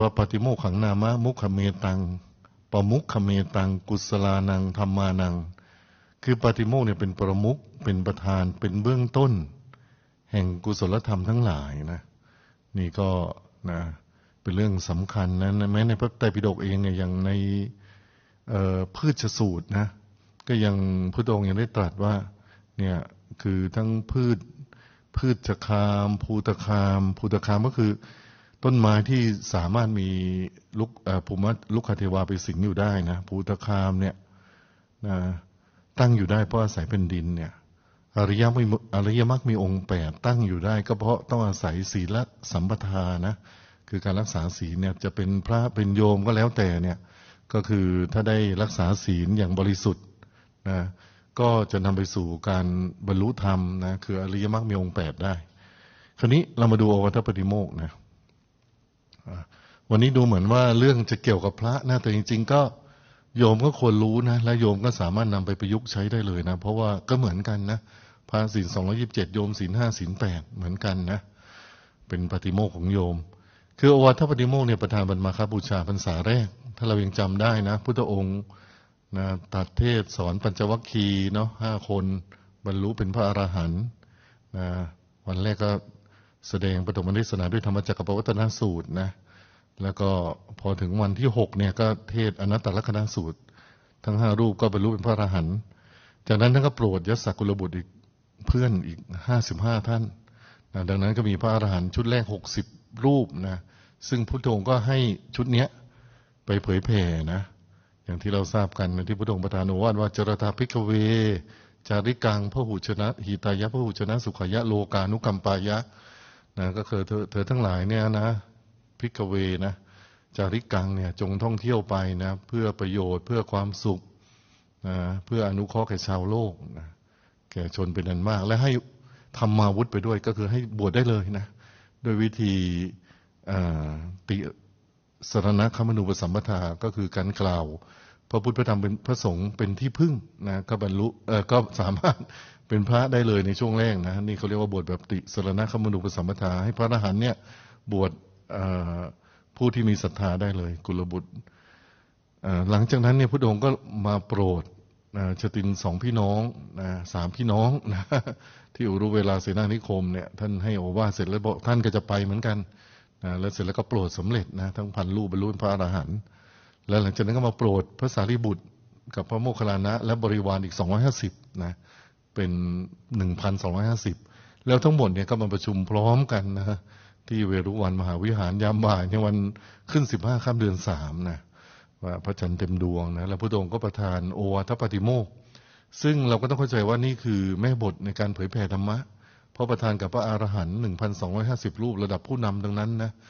ว่าปฏิโมกขังนามะมุขเมตังปมุขเมตังกุศลานังธรรมานังคือปฏิโมกข์เนี่ยเป็นประมุขเป็นประธานเป็นเบื้องต้นแห่งกุศลธรรมทั้งหลายนะนี่ก็นะเป็นเรื่องสำคัญนะแม้ในพระไตรปิฎกเองเนี่ยอย่างในพืชสูตรนะก็ยังพระองค์ยังได้ตรัสว่าเนี่ยคือทั้งพืชคามภูตคามก็คือต้นไม้ที่สามารถมีภูมิลุกขเทวาไปสิงอยู่ได้นะภูตคามเนี่ยนะตั้งอยู่ได้เพราะอาศัยเป็นดินเนี่ยอริยมรรคมีองค์8ตั้งอยู่ได้ก็เพราะต้องอาศัยศีลสัมปทานะคือการรักษาศีลเนี่ยจะเป็นพระเป็นโยมก็แล้วแต่เนี่ยก็คือถ้าได้รักษาศีลอย่างบริสุทธิ์นะก็จะนำไปสู่การบรรลุธรรมนะคืออริยมรรคมีองค์8ได้คราวนี้เรามาดูอวัตตปฏิโมกข์นะวันนี้ดูเหมือนว่าเรื่องจะเกี่ยวกับพระนะแต่จริงๆก็โยมก็ควรรู้นะและโยมก็สามารถนำไปประยุกต์ใช้ได้เลยนะเพราะว่าก็เหมือนกันนะพระศีล227โยมศีล5ศีล8เหมือนกันนะเป็นปฏิโมกข์ของโยมคือโอวาทปฏิโมกข์เนี่ยประธานบรรมาคบูชาพรรษาแรกถ้าเรายังจำได้นะพุทธองค์นะตัดเทศสอนปัญจวัคคีย์เนาะ5คนบรรลุเป็นพระอรหันต์นะวันแรกก็แสดงปฐมเทศนาด้วยธรรมจักรปวัตตนสูตรนะแล้วก็พอถึงวันที่6เนี่ยก็เทศอนัตตลักษณสูตรทั้ง5รูปก็บรรลุเป็นพระอรหันต์จากนั้นท่านก็โปรดยศกุลบุตรอีกเพื่อนอีก55ท่านนะดังนั้นก็มีพระอรหันต์ชุดแรก60รูปนะซึ่งพุทธองค์ก็ให้ชุดเนี้ยไปเผยแผ่นะอย่างที่เราทราบกันที่พุทธองค์ประทานโอวาทว่าจรตาภิกขเวจาริกังพหุชนะหิตายะพหุชนะสุขายะโลกานุกัมปายะนะก็คือเธอทั้งหลายเนี่ยนะภิกขเวนะจาริกังเนี่ยจงท่องเที่ยวไปนะเพื่อประโยชน์เพื่อความสุขนะเพื่ออนุเคราะห์แก่ชาวโลกนะแก่ชนเป็นอันมากและให้ธรรมาวุธไปด้วยก็คือให้บวชได้เลยนะโดยวิธีติสรณคัมมนูปสัมปทาก็คือการกล่าวพระพุทธพระธรรมเป็นพระสงฆ์เป็นที่พึ่งนะก็บรรลุก็สามารถเป็นพระได้เลยในช่วงแรกนะนี่เขาเรียกว่าบวชแบบติสรณคัมมนูปสัมปทาให้พระอรหันต์เนี่ยบวชผู้ที่มีศรัทธาได้เลยกุลบุตรหลังจากนั้นเนี่ยพระองค์ก็มาโปรดชติน2พี่น้อง3พี่น้องนะที่อุรุเวลาเสนานิคมเนี่ยท่านให้โอวาทเสร็จแล้วบอกท่านก็จะไปเหมือนกันแล้วเสร็จแล้วก็โปรดสำเร็จนะทั้งพันรูปบรรลุเป็นพระอรหันต์แล้วหลังจากนั้นก็มาโปรดพระสารีบุตรกับพระโมคคัลลานะและบริวารอีก250นะเป็น 1,250 แล้วทั้งหมดเนี่ยก็มาประชุมพร้อมกันนะที่เวรุวันมหาวิหารยามบ่ายในวันขึ้น15ค่ำเดือน3นะว่าพระจันทร์เต็มดวงนะแล้วพระองค์ก็ประทานโอวาทปฏิโมกข์ซึ่งเราก็ต้องเข้าใจว่านี่คือแม่บทในการเผยแผ่ธรรมะเพราะประทานกับพระอรหันต์ 1,250 รูประดับผู้นำดังนั้นนะ